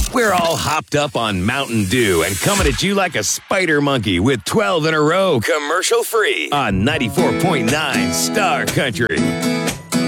We're all hopped up on Mountain Dew and coming at you like a spider monkey with 12 in a row, commercial free on 94.9 Star Country.